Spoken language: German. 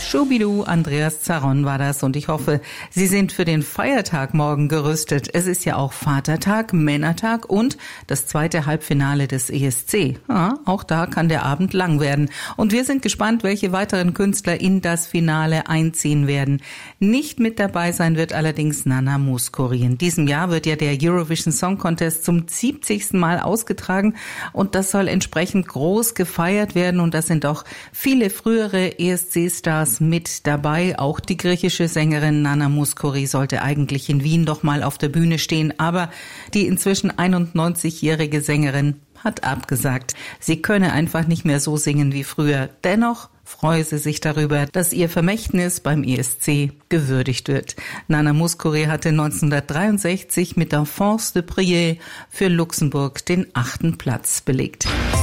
Schubidu, Andreas Zaron war das und ich hoffe, Sie sind für den Feiertag morgen gerüstet. Es ist ja auch Vatertag, Männertag und das zweite Halbfinale des ESC. Ja, auch da kann der Abend lang werden. Und wir sind gespannt, welche weiteren Künstler in das Finale einziehen werden. Nicht mit dabei sein wird allerdings Nana Mouskouri. In diesem Jahr wird ja der Eurovision Song Contest zum 70. Mal ausgetragen und das soll entsprechend groß gefeiert werden und da sind auch viele frühere ESC-Stars mit dabei. Auch die griechische Sängerin Nana Mouskouri sollte eigentlich in Wien doch mal auf der Bühne stehen, aber die inzwischen 91-jährige Sängerin hat abgesagt. Sie könne einfach nicht mehr so singen wie früher. Dennoch freue sie sich darüber, dass ihr Vermächtnis beim ESC gewürdigt wird. Nana Mouskouri hatte 1963 mit Enfance de Prier für Luxemburg den 8. Platz belegt.